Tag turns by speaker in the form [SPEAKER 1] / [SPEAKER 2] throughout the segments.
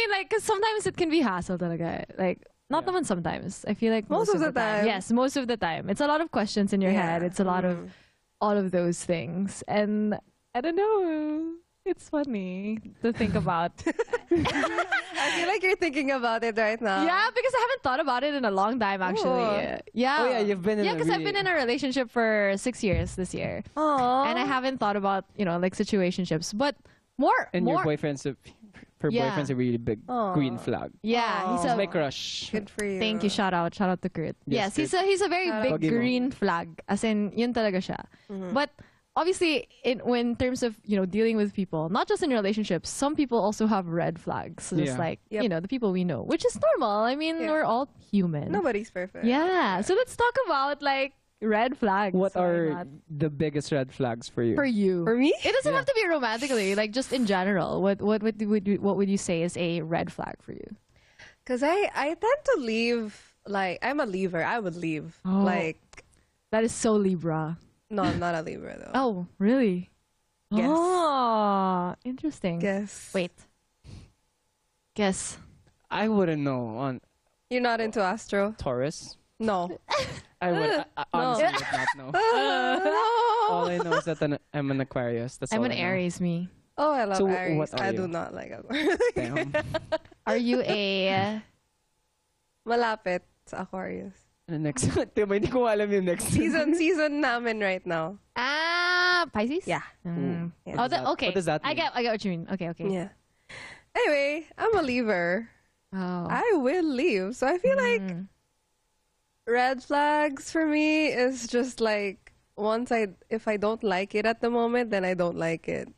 [SPEAKER 1] mean, like, because sometimes it can be hassle talaga. Like, not naman sometimes. I feel like
[SPEAKER 2] Most of the time.
[SPEAKER 1] Yes, most of the time. It's a lot of questions in your head. It's a lot of all of those things. And I don't know. It's funny to think about.
[SPEAKER 2] I feel like you're thinking about it right now.
[SPEAKER 1] Yeah, because I haven't thought about it in a long time, actually.
[SPEAKER 2] Oh.
[SPEAKER 1] Yeah.
[SPEAKER 3] Oh, yeah, you've been in
[SPEAKER 1] Yeah,
[SPEAKER 3] a
[SPEAKER 1] because I've
[SPEAKER 3] really-
[SPEAKER 1] been in a relationship for 6 years this year.
[SPEAKER 2] Aww.
[SPEAKER 1] And I haven't thought about, like, situationships. But more.
[SPEAKER 3] And
[SPEAKER 1] more.
[SPEAKER 3] your boyfriend's
[SPEAKER 1] Yeah.
[SPEAKER 3] boyfriend's a really big green flag.
[SPEAKER 1] Yeah, he's
[SPEAKER 3] He's
[SPEAKER 1] a
[SPEAKER 3] my crush.
[SPEAKER 2] Good for you.
[SPEAKER 1] Thank you. Shout out to Kurt. Yes,
[SPEAKER 3] Yes,
[SPEAKER 1] he's a very big
[SPEAKER 3] Pogi mo.
[SPEAKER 1] green flag. As in, yun talaga siya. But obviously, in terms of dealing with people, not just in relationships, some people also have red flags. Just
[SPEAKER 3] Yeah.
[SPEAKER 1] like
[SPEAKER 2] Yep.
[SPEAKER 1] the people we know, which is normal. I mean,
[SPEAKER 2] Yeah.
[SPEAKER 1] we're all human.
[SPEAKER 2] Nobody's perfect.
[SPEAKER 1] Yeah. So let's talk about like red flags.
[SPEAKER 3] What
[SPEAKER 1] Why
[SPEAKER 3] are
[SPEAKER 1] not?
[SPEAKER 3] the biggest red flags for you?
[SPEAKER 1] For you?
[SPEAKER 2] For me?
[SPEAKER 1] It doesn't have to be romantically. Like just in general, what would you say is a red flag for you?
[SPEAKER 2] Because I tend to leave, like, I'm a leaver. I would leave.
[SPEAKER 1] Oh.
[SPEAKER 2] Like,
[SPEAKER 1] That is so Libra.
[SPEAKER 2] no, I'm not a Libra, though.
[SPEAKER 1] Oh, really?
[SPEAKER 2] Yes.
[SPEAKER 1] Oh, interesting.
[SPEAKER 2] Guess.
[SPEAKER 1] Wait. Guess.
[SPEAKER 3] I wouldn't know on
[SPEAKER 2] You're not into Astro?
[SPEAKER 3] Taurus.
[SPEAKER 2] No.
[SPEAKER 3] I would I honestly would not know. All I know is that I'm an Aquarius. That's
[SPEAKER 1] I'm
[SPEAKER 3] all
[SPEAKER 1] an
[SPEAKER 3] I know.
[SPEAKER 1] Aries, me.
[SPEAKER 2] Oh, I love
[SPEAKER 3] So,
[SPEAKER 2] Aries.
[SPEAKER 3] what are
[SPEAKER 2] I
[SPEAKER 3] you?
[SPEAKER 2] do not like Aquarius.
[SPEAKER 3] Damn.
[SPEAKER 1] Are you a
[SPEAKER 2] Malapit sa Aquarius.
[SPEAKER 3] Ano next? Diba, hindi ko alam yung next.
[SPEAKER 2] Season namin right now.
[SPEAKER 1] Pisces?
[SPEAKER 2] Yeah.
[SPEAKER 1] Mm.
[SPEAKER 2] Yeah.
[SPEAKER 1] Oh,
[SPEAKER 3] What does that-
[SPEAKER 1] okay.
[SPEAKER 3] what does that
[SPEAKER 1] I
[SPEAKER 3] mean?
[SPEAKER 1] get what you mean. Okay.
[SPEAKER 2] Yeah. Anyway, I'm a leaver.
[SPEAKER 1] Oh.
[SPEAKER 2] I will leave. So I feel like red flags for me is just like if I don't like it at the moment, then I don't like it.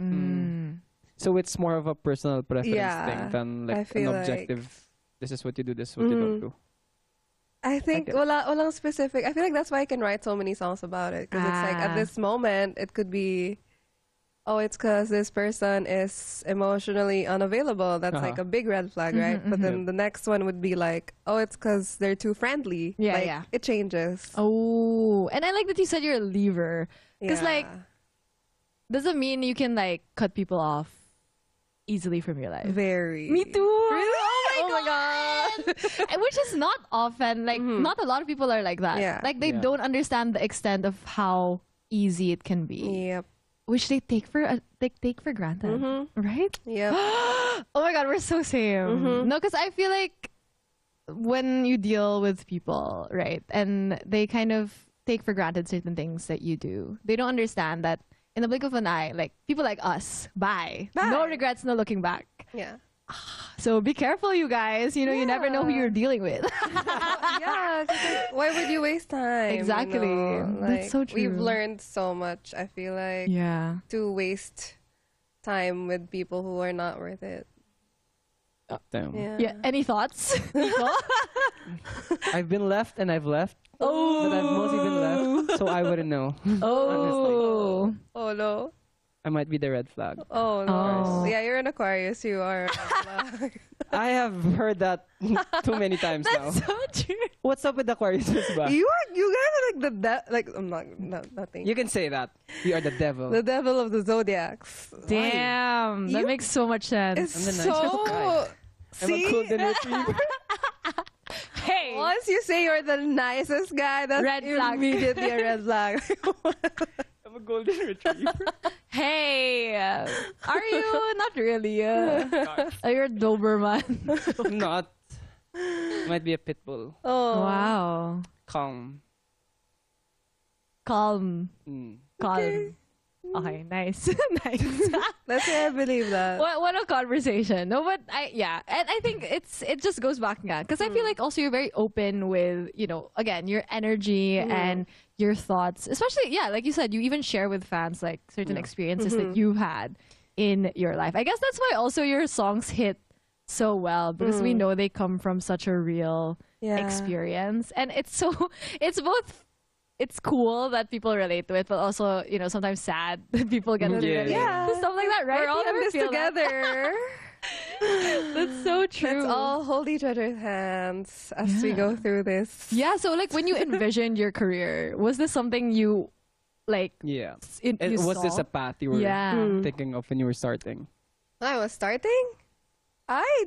[SPEAKER 3] So it's more of a personal preference
[SPEAKER 2] Yeah,
[SPEAKER 3] thing than
[SPEAKER 2] I
[SPEAKER 3] like an
[SPEAKER 2] feel like-
[SPEAKER 3] objective. This is what you do. This is what you don't do.
[SPEAKER 2] I think
[SPEAKER 3] it.
[SPEAKER 2] walang specific. I feel like that's why I can write so many songs about it, because it's like
[SPEAKER 1] Ah.
[SPEAKER 2] at this moment it could be, oh, it's because this person is emotionally unavailable. That's like a big red flag, right? But then the next one would be like, oh, it's because they're too friendly.
[SPEAKER 1] Yeah,
[SPEAKER 2] like,
[SPEAKER 1] yeah.
[SPEAKER 2] It changes.
[SPEAKER 1] Oh. And I like that you said you're a leaver. Because like doesn't mean you can like cut people off easily from your life.
[SPEAKER 2] very.
[SPEAKER 1] Me too.
[SPEAKER 2] Really?
[SPEAKER 1] Oh my god. Which is not often. Like not a lot of people are like that.
[SPEAKER 2] Yeah.
[SPEAKER 1] Like they
[SPEAKER 3] Yeah.
[SPEAKER 1] don't understand the extent of how easy it can be.
[SPEAKER 2] Yep.
[SPEAKER 1] Which they take for granted. Right?
[SPEAKER 2] Yep.
[SPEAKER 1] Oh my god, we're so same. No, because I feel like when you deal with people, right, and they kind of take for granted certain things that you do, they don't understand that in the blink of an eye, like people like us, bye.
[SPEAKER 2] Bye.
[SPEAKER 1] No regrets, no looking back.
[SPEAKER 2] Yeah.
[SPEAKER 1] So be careful, you guys. You never know who you're dealing with.
[SPEAKER 2] Yeah. 'Cause, like, why would you waste time?
[SPEAKER 1] Exactly. That's so
[SPEAKER 2] We've
[SPEAKER 1] true.
[SPEAKER 2] learned so much. I feel like
[SPEAKER 1] Yeah.
[SPEAKER 2] to waste time with people who are not worth it.
[SPEAKER 3] Damn.
[SPEAKER 1] Yeah. Any thoughts? Nico?
[SPEAKER 3] I've been left and I've left. But I've mostly been left, so I wouldn't know.
[SPEAKER 1] Oh.
[SPEAKER 2] Oh no.
[SPEAKER 3] I might be the red flag.
[SPEAKER 2] Oh no.
[SPEAKER 1] Oh.
[SPEAKER 2] Yeah, you're an Aquarius. You are.
[SPEAKER 3] I have heard that too many times now.
[SPEAKER 1] So true.
[SPEAKER 3] What's up with Aquarius, ba?
[SPEAKER 2] you guys are like like I'm not nothing.
[SPEAKER 3] You can say that. You are the devil.
[SPEAKER 2] The devil of the zodiacs.
[SPEAKER 1] Damn. That
[SPEAKER 2] You-
[SPEAKER 1] makes so much sense.
[SPEAKER 2] It's
[SPEAKER 3] I'm the
[SPEAKER 2] so.
[SPEAKER 3] nicest guy. I'm a
[SPEAKER 2] See,
[SPEAKER 3] golden retriever.
[SPEAKER 1] Hey.
[SPEAKER 2] once you say you're the nicest guy, that's
[SPEAKER 1] Red flag.
[SPEAKER 2] immediately a red flag.
[SPEAKER 3] I'm a golden retriever.
[SPEAKER 1] Hey, are you? Not really. You're a Doberman.
[SPEAKER 3] I'm not. Might be a pit bull.
[SPEAKER 2] Oh.
[SPEAKER 1] Wow.
[SPEAKER 3] Calm.
[SPEAKER 1] Calm.
[SPEAKER 3] Mm.
[SPEAKER 1] Calm. Okay, nice. Nice.
[SPEAKER 2] That's why I believe that.
[SPEAKER 1] What a conversation. No, but and I think it just goes back again because I feel like also you're very open with again your energy and your thoughts, especially like you said, you even share with fans like certain experiences that you've had in your life. I guess that's why also your songs hit so well because we know they come from such a real
[SPEAKER 2] Yeah.
[SPEAKER 1] experience, and it's both. It's cool that people relate to it, but also, sometimes sad that people get to relate
[SPEAKER 2] Yeah.
[SPEAKER 1] to stuff like that, right?
[SPEAKER 2] We're all
[SPEAKER 1] You
[SPEAKER 2] in
[SPEAKER 1] ever
[SPEAKER 2] this
[SPEAKER 1] feel that?
[SPEAKER 2] together.
[SPEAKER 1] That's so true.
[SPEAKER 2] Let's all hold each other's hands as we go through this.
[SPEAKER 1] Yeah, so like when you envisioned your career, was this something you like?
[SPEAKER 3] Yeah.
[SPEAKER 1] You
[SPEAKER 3] And was this
[SPEAKER 1] saw?
[SPEAKER 3] a path you were
[SPEAKER 1] Yeah.
[SPEAKER 3] thinking of when you were starting?
[SPEAKER 2] When I was starting, I